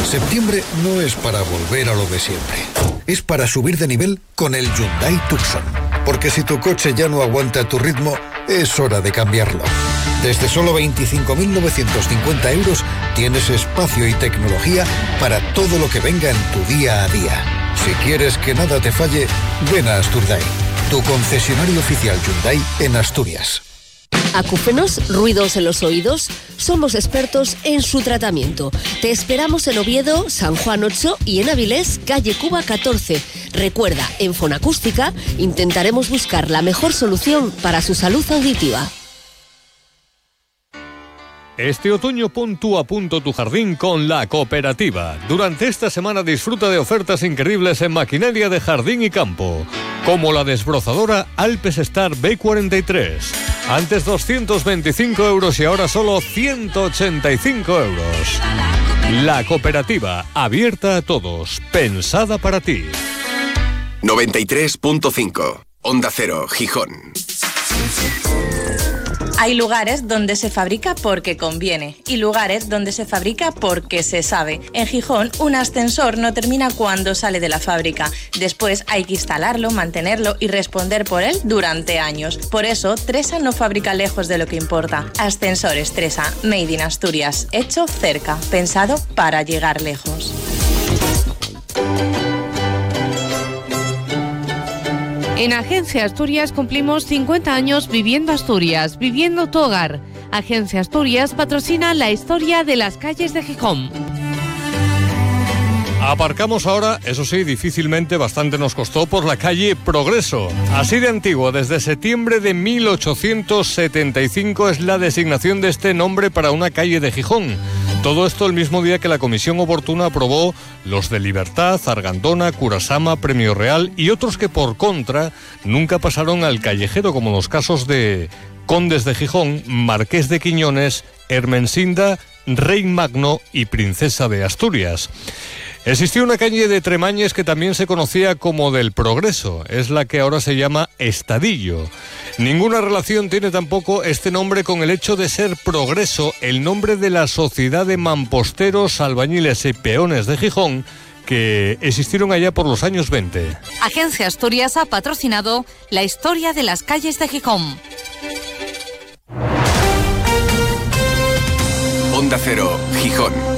Septiembre no es para volver a lo de siempre. Es para subir de nivel con el Hyundai Tucson. Porque si tu coche ya no aguanta tu ritmo, es hora de cambiarlo. Desde solo 25.950 euros tienes espacio y tecnología para todo lo que venga en tu día a día. Si quieres que nada te falle, ven a Asturday, tu concesionario oficial Hyundai en Asturias. Acúfenos, ruidos en los oídos. Somos expertos en su tratamiento. Te esperamos en Oviedo, San Juan 8 y en Avilés, calle Cuba 14. Recuerda, en Fonacústica intentaremos buscar la mejor solución para su salud auditiva. Este otoño pon tú a punto tu jardín con La Cooperativa. Durante esta semana disfruta de ofertas increíbles en maquinaria de jardín y campo, como la desbrozadora Alpes Star B43. Antes 225 euros y ahora solo 185 euros. La Cooperativa, abierta a todos, pensada para ti. 93.5, Onda Cero, Gijón. Hay lugares donde se fabrica porque conviene y lugares donde se fabrica porque se sabe. En Gijón, un ascensor no termina cuando sale de la fábrica. Después hay que instalarlo, mantenerlo y responder por él durante años. Por eso, Tresa no fabrica lejos de lo que importa. Ascensores Tresa, made in Asturias. Hecho cerca, pensado para llegar lejos. En Agencia Asturias cumplimos 50 años viviendo Asturias, viviendo tu hogar. Agencia Asturias patrocina la historia de las calles de Gijón. Aparcamos ahora, eso sí, difícilmente, bastante nos costó, por la calle Progreso. Así de antiguo, desde septiembre de 1875 es la designación de este nombre para una calle de Gijón. Todo esto el mismo día que la Comisión Oportuna aprobó los de Libertad, Argandona, Curasama, Premio Real y otros que por contra nunca pasaron al callejero, como los casos de Condes de Gijón, Marqués de Quiñones, Ermensinda, Rey Magno y Princesa de Asturias. Existió una calle de Tremañes que también se conocía como del Progreso, es la que ahora se llama Estadillo. Ninguna relación tiene tampoco este nombre con el hecho de ser Progreso, el nombre de la Sociedad de Mamposteros, Albañiles y Peones de Gijón, que existieron allá por los años 20. Agencia Asturias ha patrocinado la historia de las calles de Gijón. Onda Cero, Gijón.